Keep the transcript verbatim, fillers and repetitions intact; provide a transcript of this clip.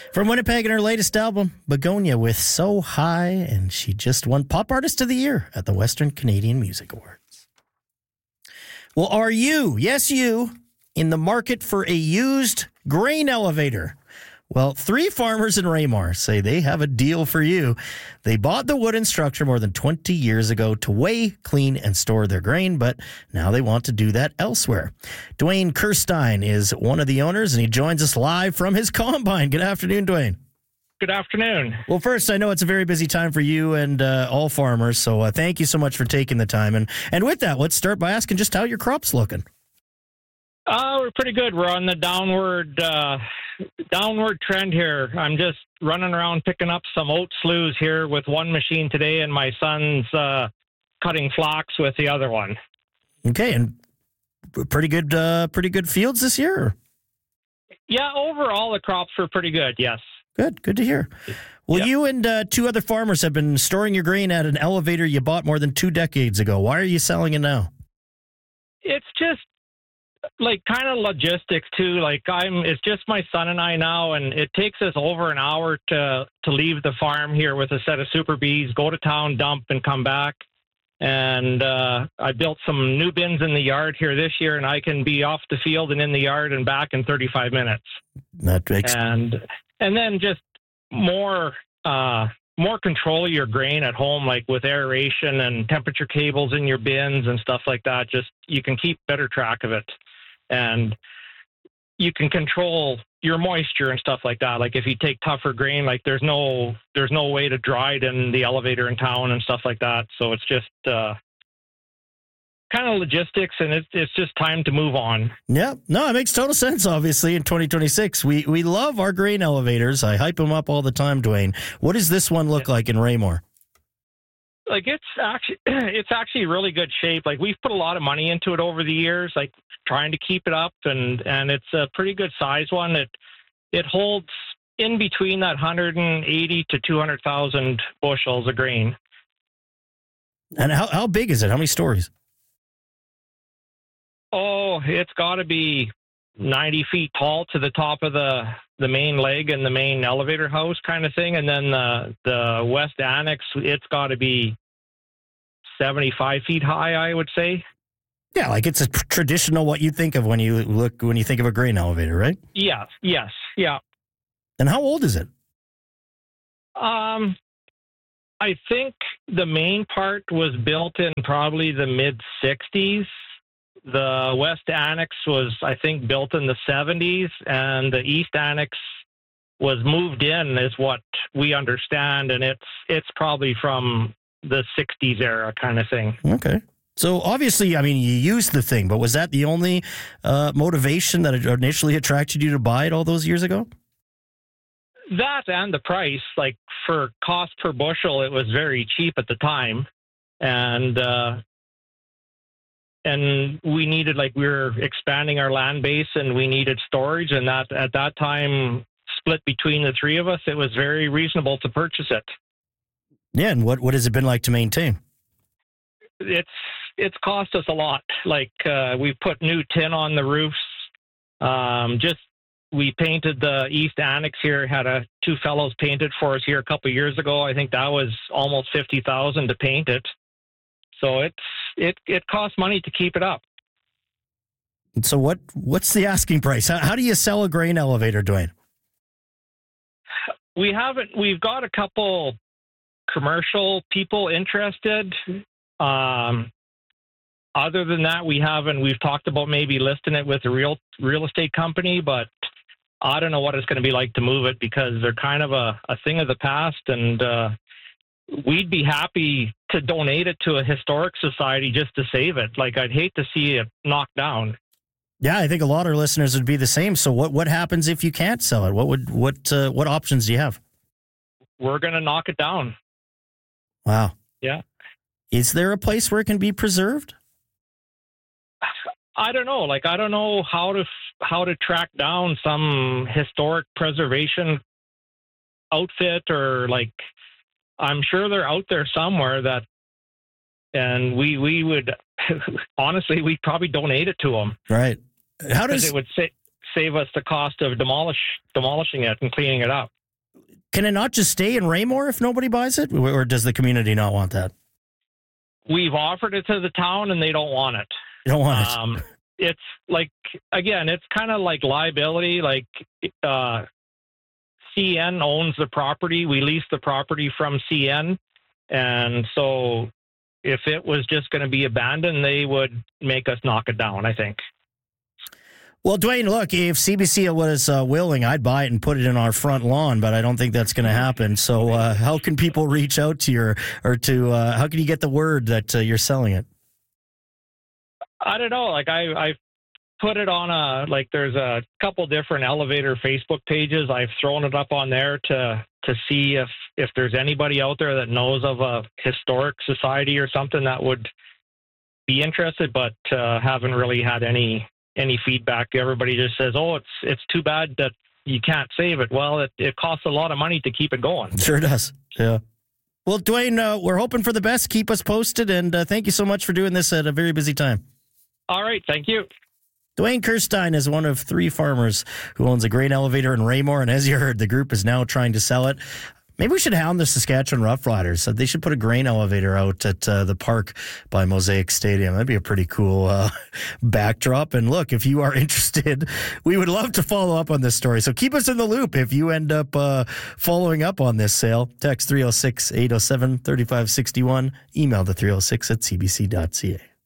From Winnipeg and her latest album, Begonia with So High, and she just won Pop Artist of the Year at the Western Canadian Music Awards. Well, are you, yes you, in the market for a used grain elevator? Well, three farmers in Raymore say they have a deal for you. They bought the wooden structure more than twenty years ago to weigh, clean, and store their grain, but now they want to do that elsewhere. Dwayne Kirstein is one of the owners, and he joins us live from his combine. Good afternoon, Dwayne. Good afternoon. Well, first, I know it's a very busy time for you and uh, all farmers, so uh, thank you so much for taking the time. And, and with that, let's start by asking just how your crop's looking. Uh, we're pretty good. We're on the downward uh, downward trend here. I'm just running around picking up some oat sloughs here with one machine today, and my son's uh, cutting flax with the other one. Okay, and pretty good, uh, pretty good fields this year? Yeah, overall the crops were pretty good, yes. Good, good to hear. Well, yep. You and uh, two other farmers have been storing your grain at an elevator you bought more than two decades ago. Why are you selling it now? It's just like kind of logistics too. Like I'm, it's just my son and I now, and it takes us over an hour to to leave the farm here with a set of Super Bees, go to town, dump, and come back. And uh, I built some new bins in the yard here this year, and I can be off the field and in the yard and back in thirty-five minutes. That makes and and then just more uh, more control of your grain at home, like with aeration and temperature cables in your bins and stuff like that. Just you can keep better track of it. And you can control your moisture and stuff like that. Like if you take tougher grain, like there's no there's no way to dry it in the elevator in town and stuff like that. So it's just uh, kind of logistics, and it's it's just time to move on. Yeah, no, it makes total sense. Obviously, in twenty twenty-six, we we love our grain elevators. I hype them up all the time, Dwayne. What does this one look yeah. like in Raymore? Like it's actually it's actually really good shape. Like we've put a lot of money into it over the years, like trying to keep it up, and and it's a pretty good size one. It it holds in between that one hundred eighty to two hundred thousand bushels of grain. And how how big is it? How many stories? Oh, it's got to be ninety feet tall to the top of the the main leg and the main elevator house kind of thing. And then the, the west annex, it's got to be seventy-five feet high, I would say. Yeah, like it's a traditional what you think of when you look when you think of a grain elevator, right? Yes, yes, yeah. And how old is it? Um, I think the main part was built in probably the mid sixties. The west annex was, I think, built in the seventies, and the east annex was moved in, is what we understand, and it's it's probably from the sixties era kind of thing. Okay. So obviously, I mean, you used the thing, but was that the only uh, motivation that initially attracted you to buy it all those years ago? That and the price, like for cost per bushel, it was very cheap at the time, and uh, and we needed, like, we were expanding our land base, and we needed storage, and that at that time, split between the three of us, it was very reasonable to purchase it. Yeah, and what what has it been like to maintain? It's it's cost us a lot. Like uh, we put new tin on the roofs. Um, just we painted the east annex here. Had a two fellows painted for us here a couple of years ago. I think that was almost fifty thousand to paint it. So it's it it costs money to keep it up. So what what's the asking price? How, how do you sell a grain elevator, Dwayne? We haven't. We've got a couple commercial people interested. Um, other than that, we haven't. We've talked about maybe listing it with a real real estate company, but I don't know what it's going to be like to move it because they're kind of a, a thing of the past, and uh, we'd be happy to donate it to a historic society just to save it. Like, I'd hate to see it knocked down. Yeah, I think a lot of our listeners would be the same. So what, what happens if you can't sell it? What would what uh, what options do you have? We're going to knock it down. Wow. Yeah. Is there a place where it can be preserved? I don't know. Like, I don't know how to how to track down some historic preservation outfit, or like, I'm sure they're out there somewhere that, and we we would honestly we'd probably donate it to them. Right. How does it would sa- save us the cost of demolish demolishing it and cleaning it up? Can it not just stay in Raymore if nobody buys it? Or does the community not want that? We've offered it to the town and they don't want it. You don't want it? Um, it's like, again, it's kind of like liability. Like uh, C N owns the property. We lease the property from C N. And so if it was just going to be abandoned, they would make us knock it down, I think. Well, Dwayne, look, if C B C was uh, willing, I'd buy it and put it in our front lawn, but I don't think that's going to happen. So uh, how can people reach out to your, or to, uh, how can you get the word that uh, you're selling it? I don't know. Like I, I put it on a, like there's a couple different elevator Facebook pages. I've thrown it up on there to, to see if, if there's anybody out there that knows of a historic society or something that would be interested, but uh, haven't really had any any feedback. Everybody just says, oh, it's it's too bad that you can't save it. Well, it, it costs a lot of money to keep it going. Sure does. Yeah. Well, Dwayne, uh, we're hoping for the best. Keep us posted, and uh, thank you so much for doing this at a very busy time. All right. Thank you. Dwayne Kirstein is one of three farmers who owns a grain elevator in Raymore, and as you heard, the group is now trying to sell it. Maybe we should hound the Saskatchewan Roughriders. They should put a grain elevator out at uh, the park by Mosaic Stadium. That'd be a pretty cool uh, backdrop. And look, if you are interested, we would love to follow up on this story. So keep us in the loop if you end up uh, following up on this sale. Text three oh six, eight oh seven, three five six one. Email the three oh six at c b c dot c a.